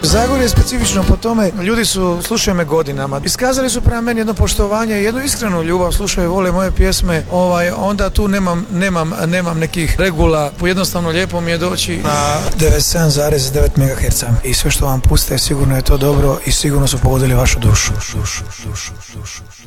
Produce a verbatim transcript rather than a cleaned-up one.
Zagorje je specifično po tome, ljudi su, slušaju me godinama, iskazali su prema meni jedno poštovanje i jednu iskrenu ljubav, slušaju, vole moje pjesme, ovaj, onda tu nemam, nemam, nemam nekih regula, jednostavno lijepo mi je doći na devedeset sedam zarez devet megaherca i sve što vam puste sigurno je to dobro i sigurno su pogodili vašu dušu. dušu, dušu, dušu.